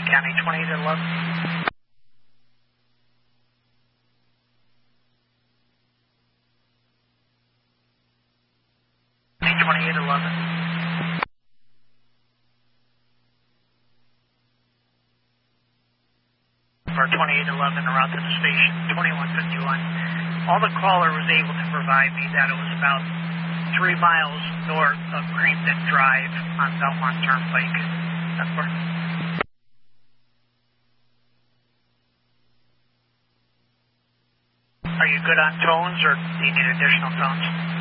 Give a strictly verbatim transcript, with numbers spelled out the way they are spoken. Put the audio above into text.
County twenty-eight eleven. twenty-eight eleven. For twenty-eight eleven, around to the station, twenty-one fifty-one. All the caller was able to provide me that it was about three miles north of Greenman Drive on Belmont Turnpike. That's where. Are you good on tones, or do you need additional tones?